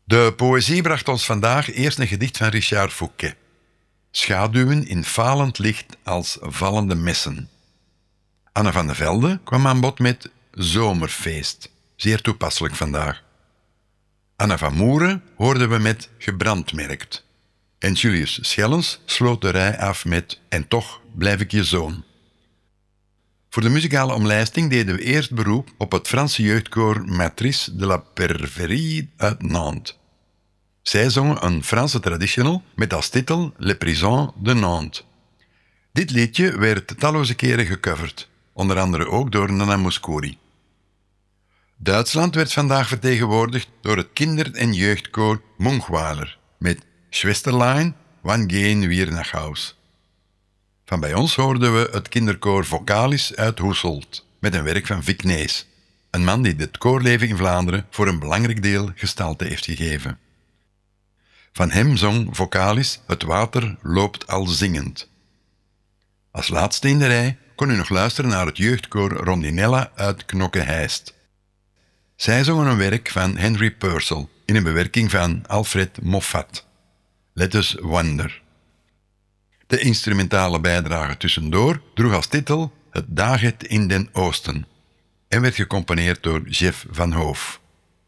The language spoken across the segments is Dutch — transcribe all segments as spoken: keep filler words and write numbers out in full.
De poëzie bracht ons vandaag eerst een gedicht van Richard Fouquet. Schaduwen in falend licht als vallende messen. Anne van de Velde kwam aan bod met Zomerfeest, zeer toepasselijk vandaag. Anna van Moeren hoorden we met Gebrandmerkt. En Julius Schellens sloot de rij af met En toch blijf ik je zoon. Voor de muzikale omlijsting deden we eerst beroep op het Franse jeugdkoor Matrice de la Perverie uit Nantes. Zij zongen een Franse traditional met als titel Les Prisons de Nantes. Dit liedje werd talloze keren gecoverd, onder andere ook door Nana Mouskouri. Duitsland werd vandaag vertegenwoordigd door het kinder- en jeugdkoor Mungwaler met Schwesterlein, wann gehen wir nach Haus. Van bij ons hoorden we het kinderkoor Vocalis uit Hoeselt met een werk van Vic Nees, een man die het koorleven in Vlaanderen voor een belangrijk deel gestalte heeft gegeven. Van hem zong Vocalis Het water loopt al zingend. Als laatste in de rij kon u nog luisteren naar het jeugdkoor Rondinella uit Knokke-Heist. Zij zongen een werk van Henry Purcell in een bewerking van Alfred Moffat. Let us wonder. De instrumentale bijdrage tussendoor droeg als titel Het daget in den Oosten en werd gecomponeerd door Jeff van Hoof.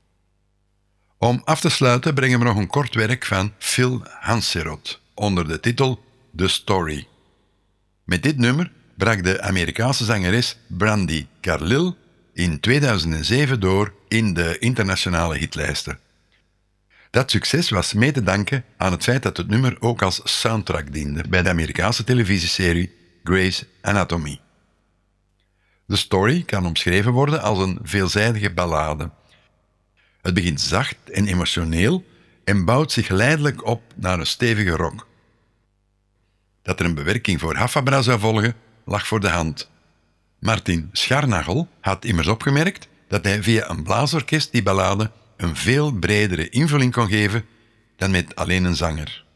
Om af te sluiten brengen we nog een kort werk van Phil Hanserot onder de titel The Story. Met dit nummer brak de Amerikaanse zangeres Brandi Carlile in tweeduizend zeven door in de internationale hitlijsten. Dat succes was mee te danken aan het feit dat het nummer ook als soundtrack diende bij de Amerikaanse televisieserie Grey's Anatomy. The Story kan omschreven worden als een veelzijdige ballade. Het begint zacht en emotioneel en bouwt zich geleidelijk op naar een stevige rock. Dat er een bewerking voor Haffabra zou volgen, lag voor de hand. Martin Scharnagel had immers opgemerkt dat hij via een blaasorkest die ballade een veel bredere invulling kon geven dan met alleen een zanger.